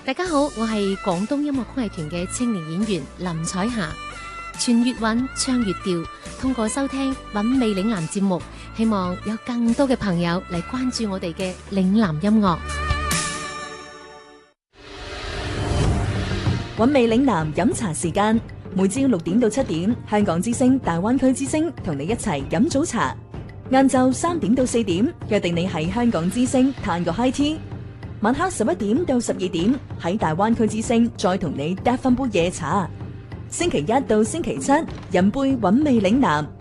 大家好，我係廣東音樂曲藝團嘅青年演員林彩霞。傳粵韻，唱粵調，通過收聽韻味嶺南節目，希望有更多嘅朋友嚟關注我哋嘅嶺南音樂。 韻味嶺南飲茶時間，每朝6點到7點，香港之聲、大灣區之聲同你一齊飲早茶。晏晝3點到4點，約定你喺香港之聲嘆個 high tea。晚黑11點到12點，喺大灣區之聲再同你嗒翻杯夜茶。星期一到星期七，飲杯韻味嶺南，